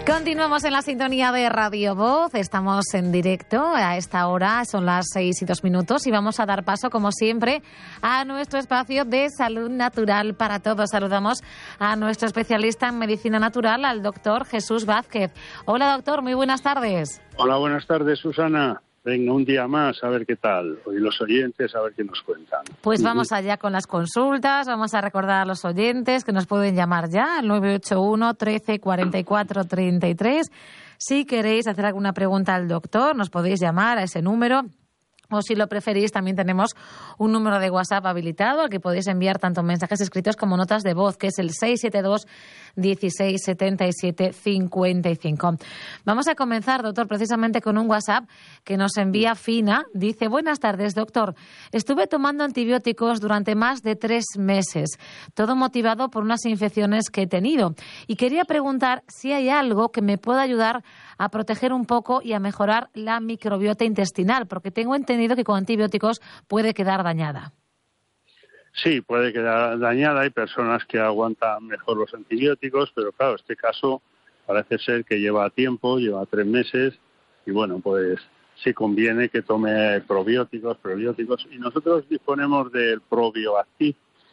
Continuamos en la sintonía de Radio Voz, estamos en directo a esta hora, son las 6:02 y vamos a dar paso, como siempre, a nuestro espacio de salud natural para todos. Saludamos a nuestro especialista en medicina natural, al doctor Jesús Vázquez. Hola, doctor, muy buenas tardes. Hola, buenas tardes, Susana. Venga, un día más, a ver qué tal. Hoy los oyentes, a ver qué nos cuentan. Pues vamos allá con las consultas. Vamos a recordar a los oyentes que nos pueden llamar ya al 981 13 44 33. Si queréis hacer alguna pregunta al doctor, nos podéis llamar a ese número. O si lo preferís, también tenemos un número de WhatsApp habilitado al que podéis enviar tanto mensajes escritos como notas de voz, que es el 672 16 77 55. Vamos a comenzar, doctor, precisamente con un WhatsApp que nos envía Fina. Dice: buenas tardes, doctor. Estuve tomando antibióticos durante más de 3 meses, todo motivado por unas infecciones que he tenido. Y quería preguntar si hay algo que me pueda ayudar a proteger un poco y a mejorar la microbiota intestinal, porque tengo entendido que con antibióticos puede quedar dañada. Sí, puede quedar dañada. Hay personas que aguantan mejor los antibióticos, pero claro, este caso parece ser que lleva tiempo, lleva 3 meses, y bueno, pues sí conviene que tome probióticos, y nosotros disponemos del ProbioActiv,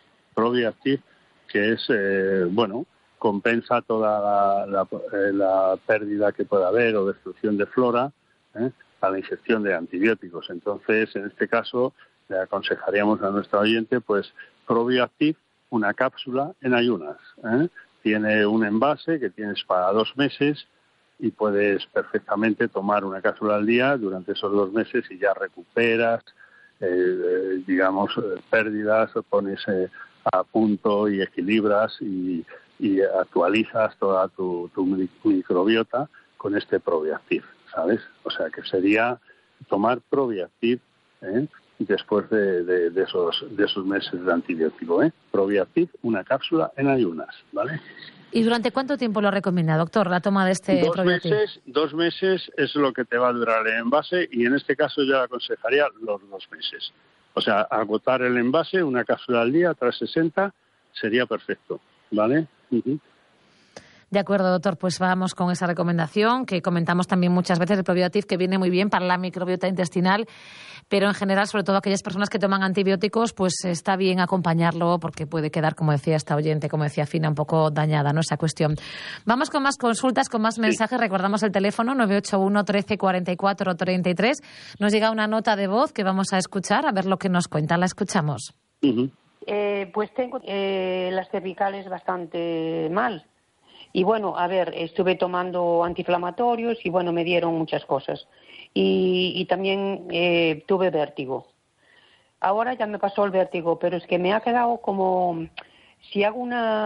que es, compensa toda la pérdida que pueda haber o destrucción de flora, a la ingestión de antibióticos. Entonces, en este caso, le aconsejaríamos a nuestro oyente, pues, ProbioActiv, una cápsula en ayunas. Tiene un envase que tienes para 2 meses y puedes perfectamente tomar una cápsula al día durante esos 2 meses y ya recuperas, pérdidas, pones a punto y equilibras y actualizas toda tu microbiota con este ProbioActiv, ¿sabes? O sea, que sería tomar ProbioActiv después de esos meses de antibiótico. ProbioActiv, una cápsula en ayunas, ¿vale? ¿Y durante cuánto tiempo lo recomienda, doctor, la toma de este ProbioActiv? 2 meses es lo que te va a durar el envase, y en este caso yo aconsejaría los 2 meses. O sea, agotar el envase, una cápsula al día, tras 60, sería perfecto, ¿vale? Uh-huh. De acuerdo, doctor, pues vamos con esa recomendación que comentamos también muchas veces, el ProbioActiv, que viene muy bien para la microbiota intestinal, pero en general, sobre todo aquellas personas que toman antibióticos, pues está bien acompañarlo porque puede quedar, como decía esta oyente, como decía Fina, un poco dañada, ¿no?, esa cuestión. Vamos con más consultas, con más mensajes. Recordamos el teléfono 981 13 44 33. Nos llega una nota de voz que vamos a escuchar, a ver lo que nos cuenta. La escuchamos. Uh-huh. Pues tengo las cervicales bastante mal. Y bueno, a ver, estuve tomando antiinflamatorios y bueno, me dieron muchas cosas. Y también tuve vértigo. Ahora ya me pasó el vértigo, pero es que me ha quedado como si hago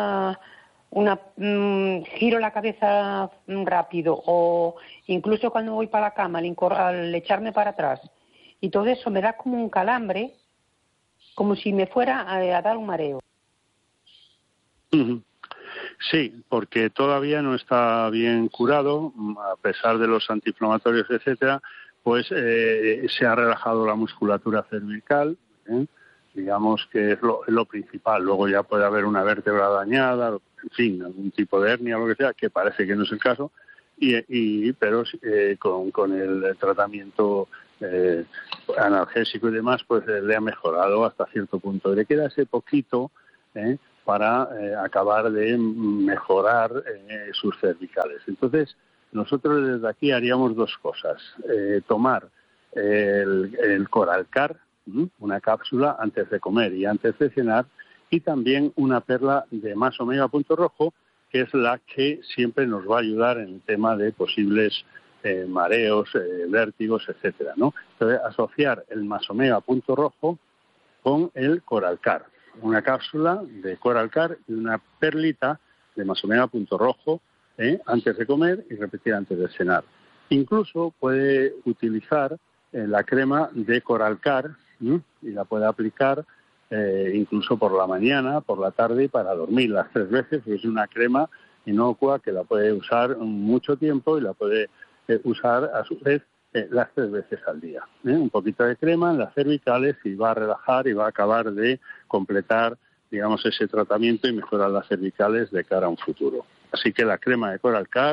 giro la cabeza rápido, o incluso cuando voy para la cama al echarme para atrás. Y todo eso me da como un calambre, como si me fuera a dar un mareo. Uh-huh. Sí, porque todavía no está bien curado, a pesar de los antiinflamatorios, etcétera, pues se ha relajado la musculatura cervical, digamos que es lo principal. Luego ya puede haber una vértebra dañada, en fin, algún tipo de hernia, lo que sea, que parece que no es el caso, pero con el tratamiento analgésico y demás, pues le ha mejorado hasta cierto punto. Le queda ese poquito, para acabar de mejorar sus cervicales. Entonces, nosotros desde aquí haríamos 2 cosas. Tomar el Coralcar, una cápsula antes de comer y antes de cenar, y también una perla de más omega punto rojo, que es la que siempre nos va a ayudar en el tema de posibles mareos, vértigos, etcétera, ¿no? Entonces, asociar el más omega punto rojo con el Coralcar. Una cápsula de Coralcar y una perlita de más omega punto rojo antes de comer y repetir antes de cenar. Incluso puede utilizar la crema de Coralcar y la puede aplicar incluso por la mañana, por la tarde y para dormir las 3 veces. Es una crema inocua que la puede usar mucho tiempo y la puede usar a su vez las 3 veces al día. Un poquito de crema en las cervicales y va a relajar y va a acabar de completar, digamos, ese tratamiento y mejorar las cervicales de cara a un futuro. Así que la crema de Coralcar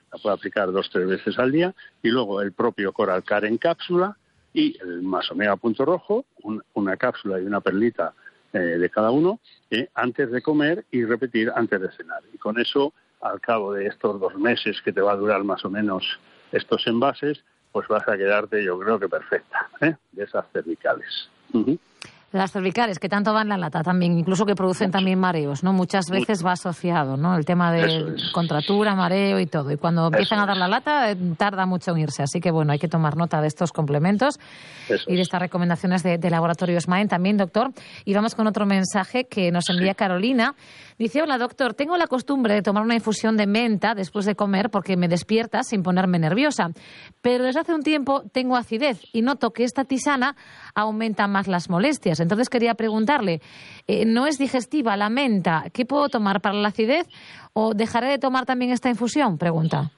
la puede aplicar 2 o 3 veces al día, y luego el propio Coralcar en cápsula y el Más Omega Punto Rojo, una cápsula y una perlita de cada uno, antes de comer y repetir antes de cenar. Y con eso, al cabo de estos 2 meses que te va a durar más o menos estos envases, pues vas a quedarte, yo creo que perfecta, de esas cervicales. Uh-huh. Las cervicales, que tanto van en la lata también, incluso que producen también mareos, ¿no? Muchas veces va asociado, ¿no? El tema de contractura, mareo y todo. Y cuando empiezan a dar la lata, tarda mucho en irse. Así que, bueno, hay que tomar nota de estos complementos y de estas recomendaciones de Laboratorios Maen también, doctor. Y vamos con otro mensaje que nos envía Carolina. Dice, hola, doctor, tengo la costumbre de tomar una infusión de menta después de comer porque me despierta sin ponerme nerviosa. Pero desde hace un tiempo tengo acidez y noto que esta tisana aumenta más las molestias. Entonces quería preguntarle, ¿no es digestiva la menta? ¿Qué puedo tomar para la acidez o dejaré de tomar también esta infusión? Pregunta.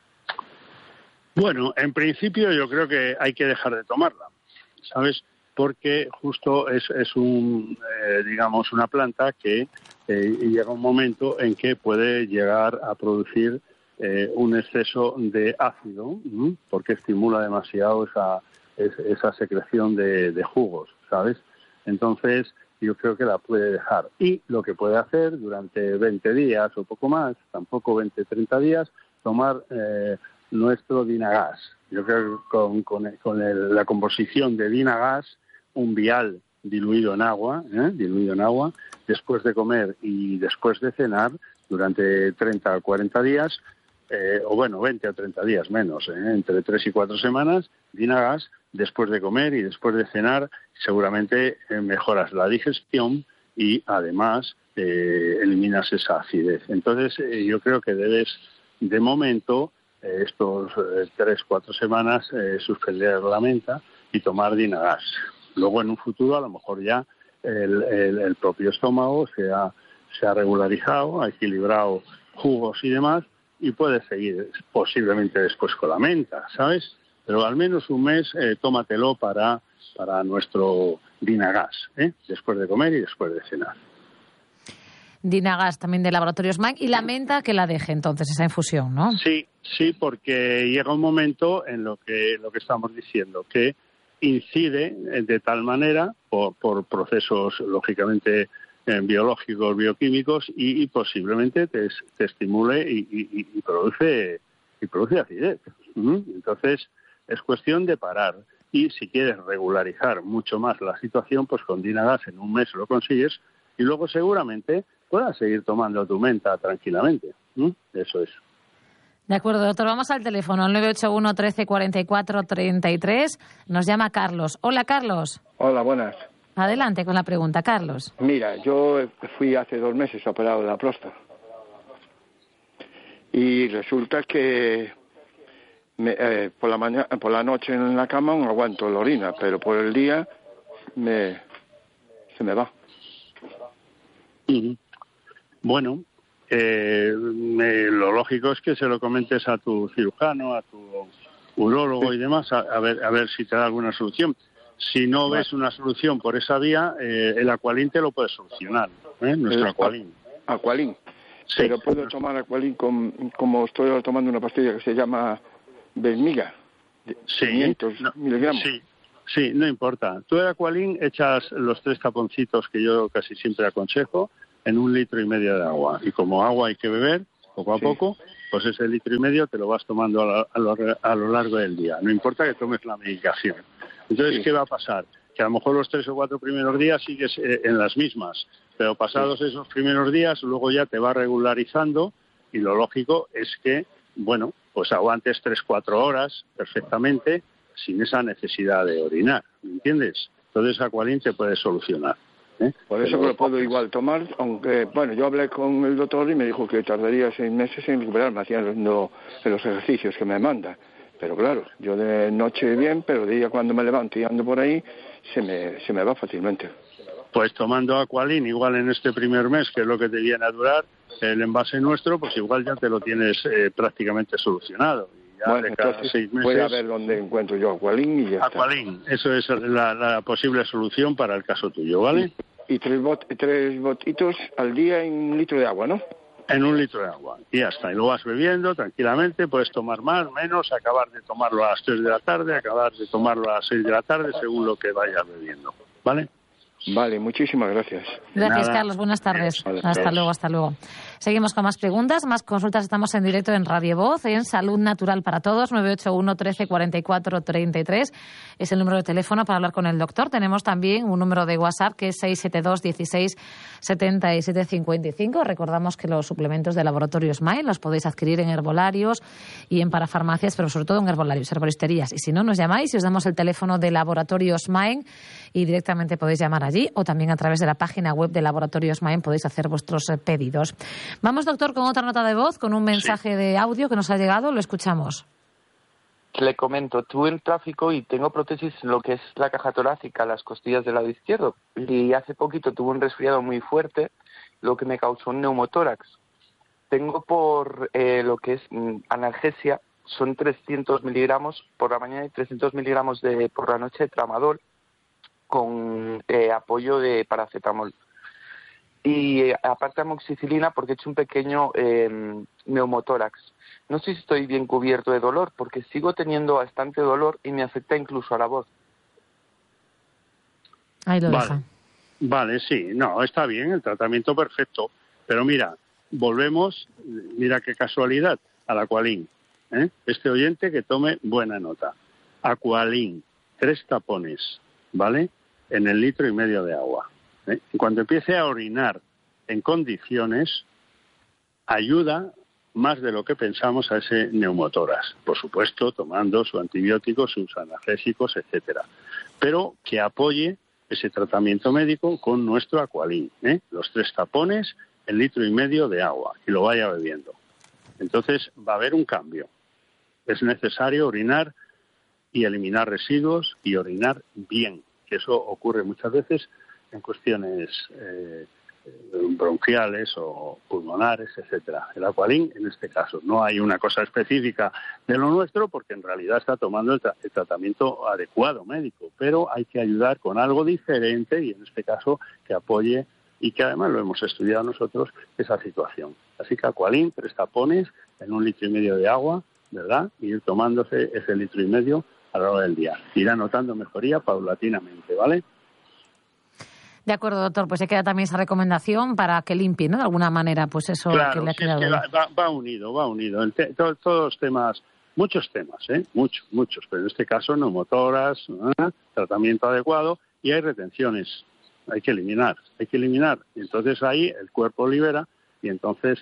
Bueno, en principio yo creo que hay que dejar de tomarla, ¿sabes? Porque justo es digamos, una planta que llega un momento en que puede llegar a producir un exceso de ácido, porque estimula demasiado esa secreción de jugos, ¿sabes? Entonces, yo creo que la puede dejar. Y lo que puede hacer durante 20 días o poco más, tampoco 20, 30 días, tomar nuestro Dinagas. Yo creo que con la composición de Dinagas, un vial diluido en agua, después de comer y después de cenar, durante 30 o 40 días, o bueno, 20 o 30 días menos, entre 3 y 4 semanas, Dinagas, después de comer y después de cenar, seguramente mejoras la digestión y además eliminas esa acidez. Entonces, yo creo que debes, de momento, estos 3 o 4 semanas, suspender la menta y tomar Dinagas. Luego, en un futuro, a lo mejor ya el propio estómago se ha regularizado, ha equilibrado jugos y demás, y puedes seguir posiblemente después con la menta, ¿sabes? Pero al menos un mes tómatelo para nuestro Dinagas, después de comer y después de cenar. Dinagas también de Laboratorios Maen, y la menta que la deje entonces, esa infusión, ¿no? Sí, porque llega un momento en lo que estamos diciendo, que incide de tal manera, por procesos lógicamente biológicos, bioquímicos, y posiblemente te estimule y produce acidez. Entonces, es cuestión de parar. Y si quieres regularizar mucho más la situación, pues con Dinagas en un mes lo consigues y luego seguramente puedas seguir tomando tu menta tranquilamente. Eso es. De acuerdo, doctor. Vamos al teléfono, al 981 13 44 33. Nos llama Carlos. Hola, Carlos. Hola, buenas. Adelante con la pregunta, Carlos. Mira, yo fui hace 2 meses operado de la próstata. Y resulta que por la noche en la cama no aguanto la orina, pero por el día se me va. Bueno, lo lógico es que se lo comentes a tu cirujano, a tu urólogo y demás, a ver si te da alguna solución. Si no ves una solución por esa vía, el Aqualin te lo puede solucionar, nuestro Aqualin. Aqualin. Sí. Pero puedo tomar Aqualin como estoy tomando una pastilla que se llama Belmiga, de 500 miligramos. Sí, no importa. Tú el Aqualin echas los 3 taponcitos que yo casi siempre aconsejo en 1,5 litros de agua. Y como agua hay que beber, poco a poco, pues ese 1,5 litros te lo vas tomando a lo largo del día. No importa que tomes la medicación. Entonces, ¿qué va a pasar? Que a lo mejor los 3 o 4 primeros días sigues en las mismas, pero pasados esos primeros días, luego ya te va regularizando y lo lógico es que, bueno, pues aguantes 3 o 4 horas perfectamente sin esa necesidad de orinar, ¿me entiendes? Entonces, Aqualin te puede solucionar. Por eso que lo puedo igual tomar, aunque, bueno, yo hablé con el doctor y me dijo que tardaría 6 meses en recuperarme haciendo los ejercicios que me manda. Pero claro, yo de noche bien, pero de día cuando me levanto y ando por ahí, se me va fácilmente. Pues tomando Aqualin, igual en este primer mes, que es lo que te viene a durar, el envase nuestro, pues igual ya te lo tienes prácticamente solucionado. Y ya bueno, entonces 6 meses, voy a ver dónde encuentro yo Aqualin y ya está. Aqualin, eso es la posible solución para el caso tuyo, ¿vale? Y 3 botitos al día en 1 litro de agua, ¿no? En 1 litro de agua. Y ya está. Y lo vas bebiendo tranquilamente. Puedes tomar más, menos, acabar de tomarlo a las 3 de la tarde, acabar de tomarlo a las 6 de la tarde, según lo que vayas bebiendo. ¿Vale? Vale, muchísimas gracias. Gracias, Carlos. Buenas tardes. Hasta luego, hasta luego. Seguimos con más preguntas, más consultas. Estamos en directo en Radio Voz, en Salud Natural para Todos, 981 13 44 33. Es el número de teléfono para hablar con el doctor. Tenemos también un número de WhatsApp que es 672 16 77 55. Recordamos que los suplementos de Laboratorio Smile los podéis adquirir en herbolarios y en parafarmacias, pero sobre todo en herbolarios, herboristerías. Y si no, nos llamáis y os damos el teléfono de Laboratorio Smile y directamente podéis llamar allí, o también a través de la página web de Laboratorio Smile podéis hacer vuestros pedidos. Vamos, doctor, con otra nota de voz, con un mensaje de audio que nos ha llegado. Lo escuchamos. Le comento, tuve el tráfico y tengo prótesis en lo que es la caja torácica, las costillas del lado izquierdo. Y hace poquito tuve un resfriado muy fuerte, lo que me causó un neumotórax. Tengo por lo que es analgesia, son 300 miligramos por la mañana y 300 miligramos por la noche de tramadol, con apoyo de paracetamol. Y aparte amoxicilina porque he hecho un pequeño neumotórax. No sé si estoy bien cubierto de dolor porque sigo teniendo bastante dolor y me afecta incluso a la voz. Ahí lo deja. Vale, sí, no, está bien, el tratamiento perfecto. Pero mira, volvemos, mira qué casualidad, al Aqualin. Este oyente que tome buena nota. Aqualin, 3 tapones, ¿vale? En el 1,5 litros de agua. Y cuando empiece a orinar en condiciones, ayuda más de lo que pensamos a ese neumotórax. Por supuesto, tomando su antibiótico, sus analgésicos, etcétera. Pero que apoye ese tratamiento médico con nuestro Aqualin. Los 3 tapones en 1,5 litros de agua y lo vaya bebiendo. Entonces va a haber un cambio. Es necesario orinar y eliminar residuos y orinar bien, que eso ocurre muchas veces en cuestiones bronquiales o pulmonares, etcétera. El Aqualin, en este caso, no hay una cosa específica de lo nuestro porque en realidad está tomando el tratamiento adecuado médico, pero hay que ayudar con algo diferente y en este caso que apoye y que además lo hemos estudiado nosotros esa situación. Así que Aqualin, 3 tapones en 1,5 litros de agua, ¿verdad? Y ir tomándose ese 1,5 litros a lo largo del día. Irá notando mejoría paulatinamente, ¿vale? De acuerdo, doctor. Pues se queda también esa recomendación para que limpie, ¿no? De alguna manera, pues eso claro, que le ha quedado. Es que va unido. Todos los temas, muchos temas, muchos. Pero en este caso, neumotórax, tratamiento adecuado y hay retenciones. Hay que eliminar. Y entonces ahí el cuerpo libera y entonces,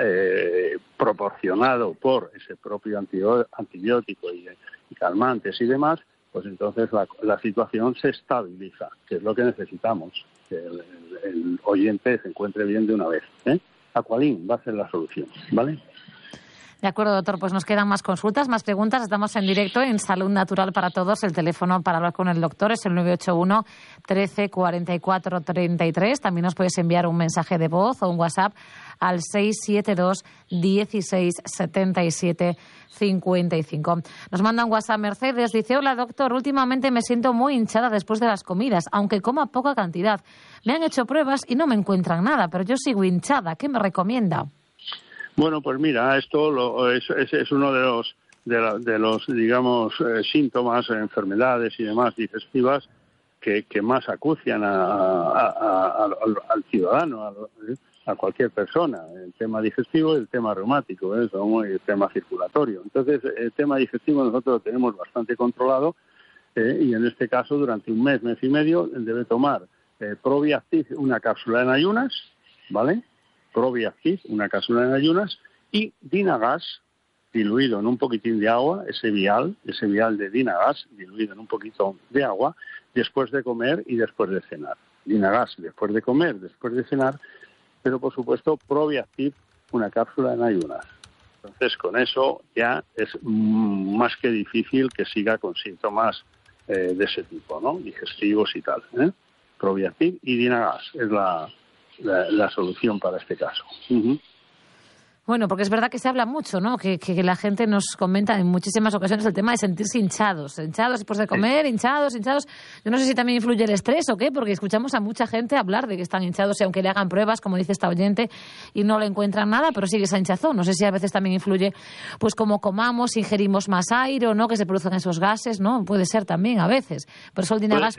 proporcionado por ese propio antibiótico y calmantes y demás, pues entonces la situación se estabiliza, que es lo que necesitamos, que el oyente se encuentre bien de una vez. Aqualin va a ser la solución, ¿vale? De acuerdo, doctor. Pues nos quedan más consultas, más preguntas. Estamos en directo en Salud Natural para Todos. El teléfono para hablar con el doctor es el 981 13 44 33. También nos puedes enviar un mensaje de voz o un WhatsApp al 672 16 77 55. Nos manda un WhatsApp Mercedes. Dice: hola, doctor. Últimamente me siento muy hinchada después de las comidas, aunque coma poca cantidad. Me han hecho pruebas y no me encuentran nada, pero yo sigo hinchada. ¿Qué me recomienda? Bueno, pues mira, esto es uno de los digamos, síntomas, enfermedades y demás digestivas que más acucian al ciudadano, a cualquier persona. El tema digestivo y el tema reumático, el tema circulatorio. Entonces, el tema digestivo nosotros lo tenemos bastante controlado y en este caso durante un mes y medio debe tomar Probiactiv, una cápsula en ayunas, ¿vale? Probiactiv, una cápsula en ayunas, y Dinagas, diluido en un poquitín de agua, ese vial de Dinagas, diluido en un poquito de agua, después de comer y después de cenar. Dinagas después de comer, después de cenar, pero por supuesto Probiactiv, una cápsula en ayunas. Entonces con eso ya es más que difícil que siga con síntomas de ese tipo, ¿no? Digestivos y tal. Probiactiv y Dinagas es la solución para este caso. Uh-huh. Bueno, porque es verdad que se habla mucho, ¿no? Que la gente nos comenta en muchísimas ocasiones el tema de sentirse hinchados después de comer, hinchados. Yo no sé si también influye el estrés o qué, porque escuchamos a mucha gente hablar de que están hinchados y aunque le hagan pruebas, como dice esta oyente, y no le encuentran nada, pero sigue esa hinchazón. No sé si a veces también influye, pues como comamos, ingerimos más aire o no, que se producen esos gases, ¿no? Puede ser también a veces. Por eso el Dynagas